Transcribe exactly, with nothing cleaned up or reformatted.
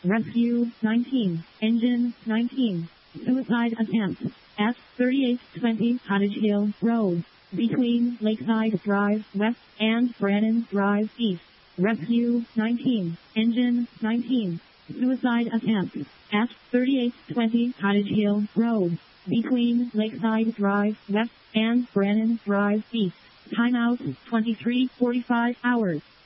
Rescue nineteen. Engine nineteen. Suicide attempt. S thirty-eight twenty Cottage Hill Road. Between Lakeside Drive West and Brannan Drive East. Rescue nineteen. Engine nineteen. Suicide attempt. S thirty-eight twenty Cottage Hill Road. Between Lakeside Drive West and Brannan Drive East. Timeout twenty-three forty-five hours.